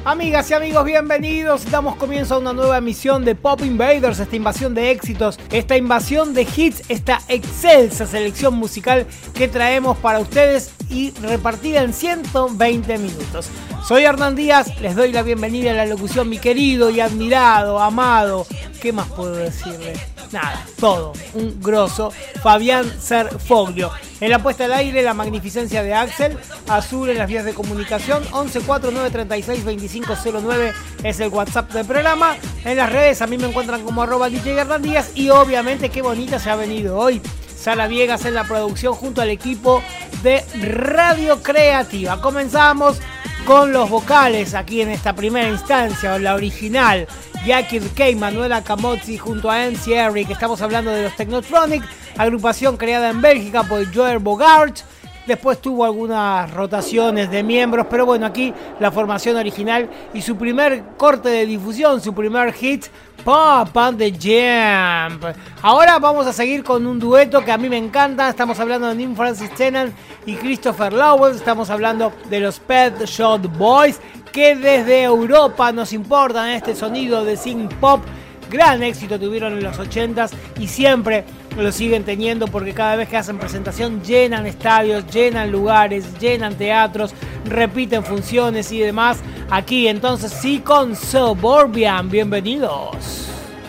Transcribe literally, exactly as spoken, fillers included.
Amigas y amigos, bienvenidos. Damos comienzo a una nueva emisión de Pop Invaders, esta invasión de éxitos, esta invasión de hits, esta excelsa selección musical que traemos para ustedes y repartida en ciento veinte minutos. Soy Hernán Díaz, les doy la bienvenida a la locución, mi querido y admirado, amado, ¿qué más puedo decirle? Nada, todo, un grosso, Fabián Serfoglio. En la puesta al aire, la magnificencia de Axel, Azul en las vías de comunicación, once cuatro nueve treinta y seis veinticinco cero nueve es el WhatsApp del programa. En las redes a mí me encuentran como arroba D J Hernán Díaz y obviamente qué bonita se ha venido hoy. Sara Viegas en la producción junto al equipo de Radio Creativa. Comenzamos con los vocales aquí en esta primera instancia, la original. Jackie Kay, Manuela Camozzi junto a M C Eric. Estamos hablando de los Technotronic, agrupación creada en Bélgica por Joel Bogart. Después tuvo algunas rotaciones de miembros, pero bueno, aquí la formación original y su primer corte de difusión, su primer hit, Pop and the Jam. Ahora vamos a seguir con un dueto que a mí me encanta. Estamos hablando de Nim Francis Tennant y Christopher Lowell. Estamos hablando de los Pet Shop Boys, que desde Europa nos importan este sonido de synth pop. Gran éxito tuvieron en los ochentas y siempre lo siguen teniendo porque cada vez que hacen presentación llenan estadios, llenan lugares, llenan teatros, repiten funciones y demás. Aquí entonces sí con Suburbian, bienvenidos.